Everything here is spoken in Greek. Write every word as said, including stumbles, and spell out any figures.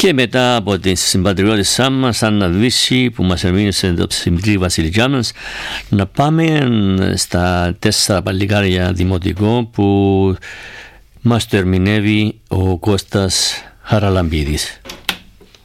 Και μετά από την συμπατριώτησά μας Άννα Βύση που μας ερμήνευσε το ψημτήρι Βασιλικιά μας, να πάμε στα τέσσερα παλικάρια δημοτικό που μας το ερμηνεύει ο Κώστας Χαραλαμπίδης.